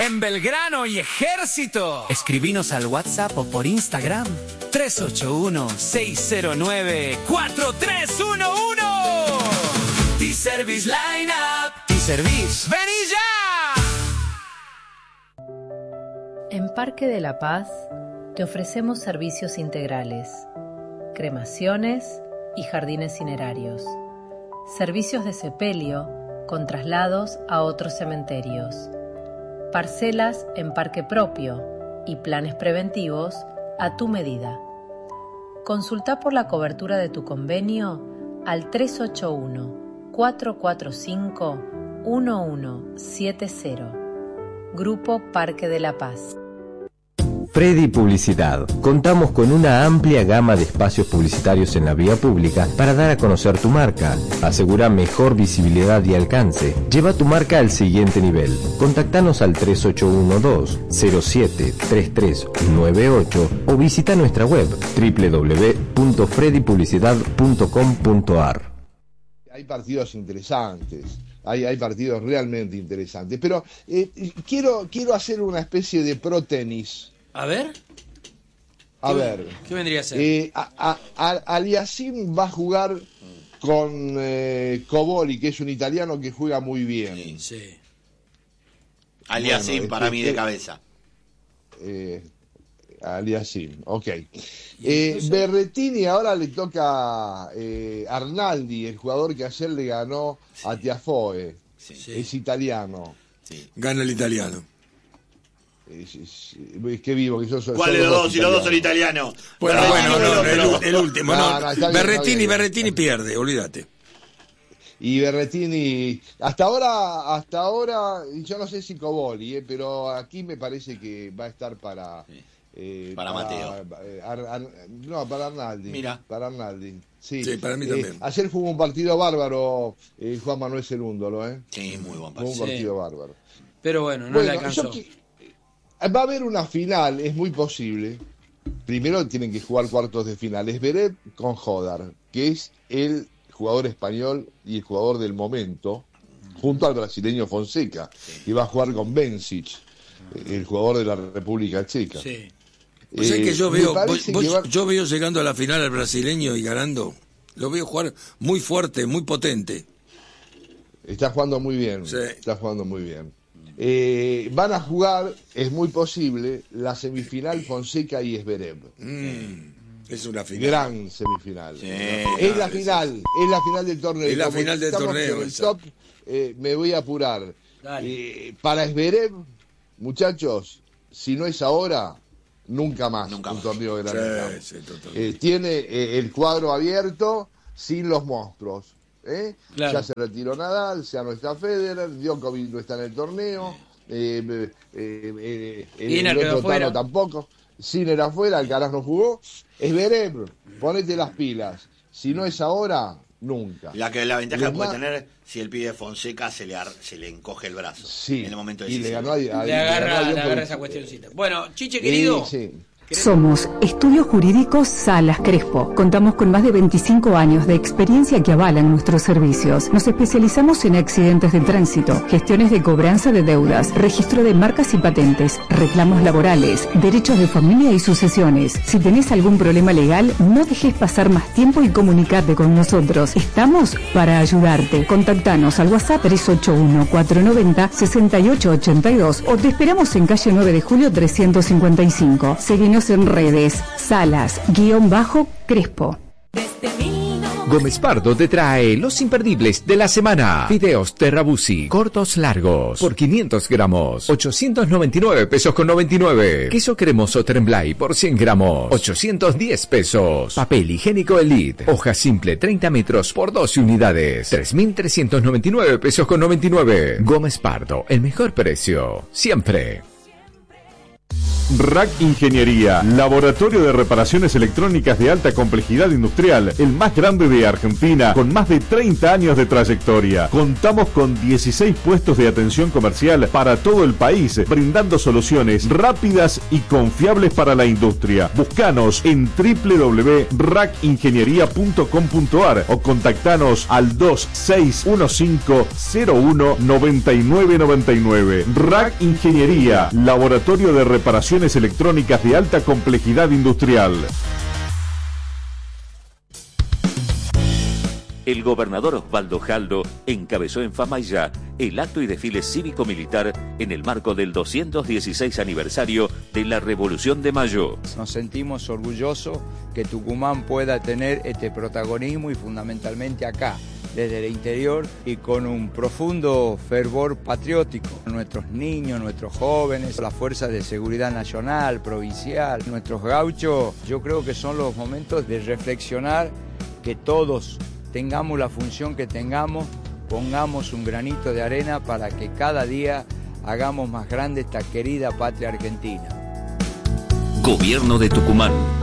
en Belgrano y Ejército. Escribinos al WhatsApp o por Instagram 381-609-4311. T-Service Lineup. T-Service. ¡Vení ya! En Parque de la Paz te ofrecemos servicios integrales, cremaciones y jardines cinerarios, servicios de sepelio con traslados a otros cementerios, parcelas en parque propio y planes preventivos a tu medida. Consulta por la cobertura de tu convenio al 381-445-1170. Grupo Parque de la Paz. Freddy Publicidad. Contamos con una amplia gama de espacios publicitarios en la vía pública para dar a conocer tu marca. Asegura mejor visibilidad y alcance. Lleva tu marca al siguiente nivel. Contactanos al 3812-073398 o visita nuestra web www.freddypublicidad.com.ar. Hay partidos interesantes. Hay partidos realmente interesantes. Pero quiero hacer una especie de pro tenis. A ver. ¿Qué vendría a ser? Aliassime va a jugar con Coboli, que es un italiano que juega muy bien. Sí. Aliassime para mí de cabeza. Aliassime, ok. Berrettini ahora le toca Arnaldi, el jugador que ayer le ganó a Tiafoe. Sí. Es italiano. Sí. Gana el italiano. Es que vivo, que yo soy. ¿Cuál de los dos? Si los dos son italianos. Bueno, el último. Berrettini pierde, olvídate. Y Berrettini, hasta ahora, yo no sé si Coboli, pero aquí me parece que va a estar para Mateo. Para Arnaldi. Mira. Para Arnaldi. Sí, para mí también. Ayer jugó un partido bárbaro Juan Manuel Cerúndolo, Sí, muy buen partido. Fue un partido bárbaro. Pero bueno, no le alcanzó. Va a haber una final, es muy posible. Primero tienen que jugar cuartos de final. Zverev con Hodar, que es el jugador español y el jugador del momento, junto al brasileño Fonseca, y va a jugar con Bencic, el jugador de la República Checa. Sí. O sea que yo veo llegando a la final al brasileño y ganando. Lo veo jugar muy fuerte, muy potente. Está jugando muy bien. Sí. Está jugando muy bien. Van a jugar, es muy posible, la semifinal Fonseca y Zverev. Es una final. Gran semifinal. Sí, es la final del torneo. Es la final del torneo. En el top, me voy a apurar. Para Zverev, muchachos, si no es ahora, nunca más un torneo de Gran Slam. Tiene el cuadro abierto sin los monstruos. Claro. Ya se retiró Nadal, ya no está Federer, Djokovic no está en el torneo, el otro Tano tampoco, Sinner afuera, Alcaraz no jugó. Zverev, ponete las pilas, si no es ahora, nunca. La ventaja que puede tener si el pibe Fonseca se le encoge el brazo en el momento de decisión. Le agarra esa cuestioncita. Bueno, Chiche querido. Sí. Somos Estudios Jurídicos Salas Crespo. Contamos con más de 25 años de experiencia que avalan nuestros servicios. Nos especializamos en accidentes de tránsito, gestiones de cobranza de deudas, registro de marcas y patentes, reclamos laborales, derechos de familia y sucesiones. Si tenés algún problema legal, no dejes pasar más tiempo y comunicate con nosotros. Estamos para ayudarte. Contactanos al WhatsApp 381-490-6882 o te esperamos en calle 9 de Julio 355. Seguinos en redes, Salas-Crespo. Gómez Pardo te trae los imperdibles de la semana. Fideos Terrabusi, cortos largos, por 500 gramos, 899 pesos con 99. Queso cremoso Tremblay por 100 gramos, 810 pesos. Papel higiénico Elite, hoja simple 30 metros por 12 unidades, 3.399 pesos con 99. Gómez Pardo, el mejor precio, siempre. RAC Ingeniería, laboratorio de reparaciones electrónicas de alta complejidad industrial, el más grande de Argentina, con más de 30 años de trayectoria. Contamos con 16 puestos de atención comercial para todo el país, brindando soluciones rápidas y confiables para la industria. Búscanos en www.racingeniería.com.ar o contactanos al 2615-019999. RAC Ingeniería, laboratorio de reparaciones electrónicas de alta complejidad industrial. El gobernador Osvaldo Jaldo encabezó en Famaillá el acto y desfile cívico-militar en el marco del 216 aniversario de la Revolución de Mayo. Nos sentimos orgullosos que Tucumán pueda tener este protagonismo y fundamentalmente acá, desde el interior y con un profundo fervor patriótico. Nuestros niños, nuestros jóvenes, las fuerzas de seguridad nacional, provincial, nuestros gauchos, yo creo que son los momentos de reflexionar que todos tengamos la función que tengamos, pongamos un granito de arena para que cada día hagamos más grande esta querida patria argentina. Gobierno de Tucumán.